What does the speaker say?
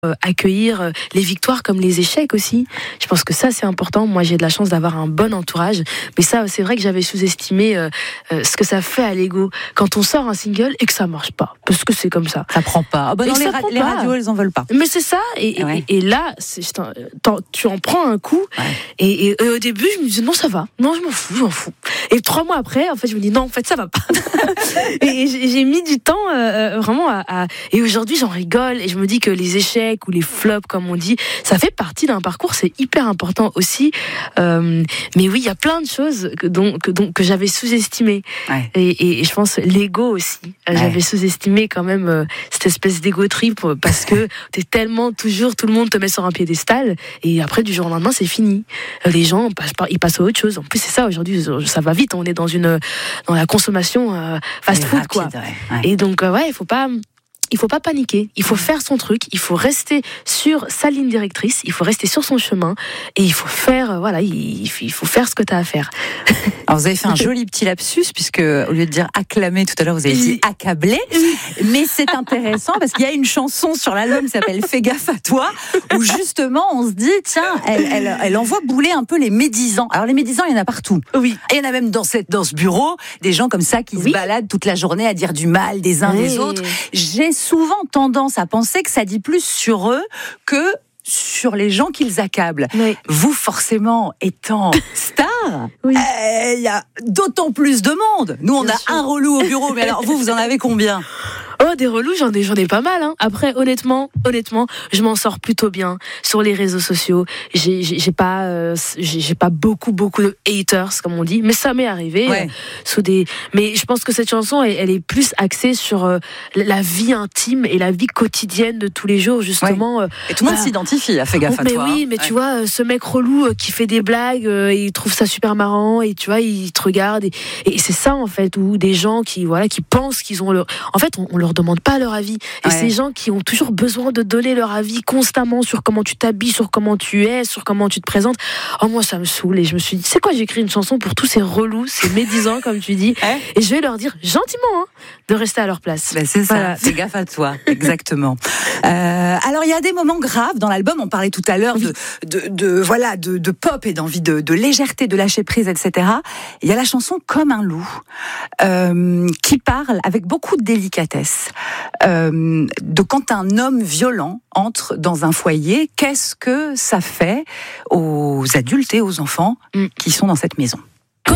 accueillir les victoires comme les échecs aussi. Je pense que ça c'est important. Moi j'ai de la chance d'avoir un bon entourage, mais ça c'est vrai que j'avais sous-estimé ce que ça fait à l'ego quand on sort un single et que ça marche pas, parce que c'est comme ça. Ça prend pas. Non, les radios elles en veulent pas. Mais c'est ça, et là tu en prends un coup, et au début je me disais non ça va, non je m'en fous. Et 3 mois après en fait je me dis non en fait ça va pas. Et j'ai mis du temps vraiment et aujourd'hui j'en rigole et je me dis que les échecs ou les flops comme on dit, ça fait partie d'un parcours, c'est hyper important aussi, mais oui il y a plein de choses que j'avais sous-estimées, et je pense l'ego aussi, j'avais sous-estimé quand même cette espèce d'ego trip, parce que t'es tellement toujours, tout le monde te met sur un piédestal et après du jour au lendemain c'est fini, les gens ils passent à autre chose. En plus c'est ça, aujourd'hui ça va vite, on est dans la consommation fast food rapide, quoi. Et donc il faut pas paniquer, il faut faire son truc, il faut rester sur sa ligne directrice, il faut rester sur son chemin, et il faut faire, il faut faire ce que tu as à faire. Alors vous avez fait un joli petit lapsus, puisque au lieu de dire acclamer tout à l'heure, vous avez dit accabler, mais c'est intéressant parce qu'il y a une chanson sur l'album qui s'appelle Fais gaffe à toi, où justement on se dit, tiens, elle envoie bouler un peu les médisants. Alors les médisants, il y en a partout. Oui. Et il y en a même dans ce bureau, des gens comme ça qui se baladent toute la journée à dire du mal des uns des autres. J'ai souvent tendance à penser que ça dit plus sur eux que sur les gens qu'ils accablent. Oui. Vous, forcément, étant star, y a d'autant plus de monde. Nous, on a un relou au bureau, mais alors vous en avez combien ? Oh, des relous, j'en ai pas mal, hein. Après, honnêtement, je m'en sors plutôt bien sur les réseaux sociaux. J'ai pas beaucoup de haters, comme on dit, mais ça m'est arrivé. Mais je pense que cette chanson, elle est plus axée sur la vie intime et la vie quotidienne de tous les jours, justement. Ouais. Et tout le monde s'identifie, Fais gaffe à toi. Mais oui, mais tu vois, ce mec relou qui fait des blagues, il trouve ça super marrant, et tu vois, il te regarde, et c'est ça, en fait, où des gens qui pensent qu'ils ont en fait, on leur demande pas leur avis. Et ces gens qui ont toujours besoin de donner leur avis constamment sur comment tu t'habilles, sur comment tu es, sur comment tu te présentes. Oh, moi, ça me saoule. Et je me suis dit, c'est quoi, j'écris une chanson pour tous ces relous, ces médisants, comme tu dis. Et je vais leur dire gentiment, de rester à leur place. Ben c'est ça. Fais gaffe à toi. Exactement. Alors, il y a des moments graves dans l'album. On parlait tout à l'heure de pop et d'envie de légèreté, de lâcher prise, etc. Il y a la chanson Comme un loup, qui parle avec beaucoup de délicatesse de quand un homme violent entre dans un foyer. Qu'est-ce que ça fait aux adultes et aux enfants qui sont dans cette maison ?